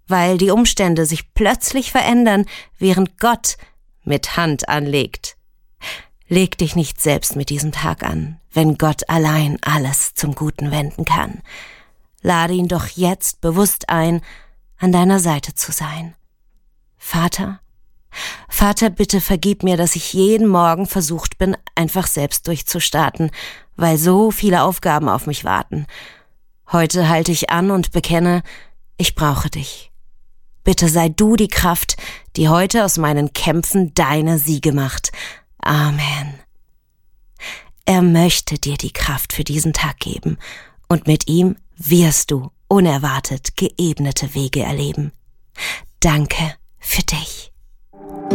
weil die Umstände sich plötzlich verändern, während Gott mit Hand anlegt. Leg dich nicht selbst mit diesem Tag an, wenn Gott allein alles zum Guten wenden kann. Lade ihn doch jetzt bewusst ein, an deiner Seite zu sein. Vater, bitte vergib mir, dass ich jeden Morgen versucht bin, einfach selbst durchzustarten, weil so viele Aufgaben auf mich warten. Heute halte ich an und bekenne, ich brauche dich. Bitte sei du die Kraft, die heute aus meinen Kämpfen deine Siege macht. Amen. Er möchte dir die Kraft für diesen Tag geben und mit ihm wirst du unerwartet geebnete Wege erleben. Danke für dich.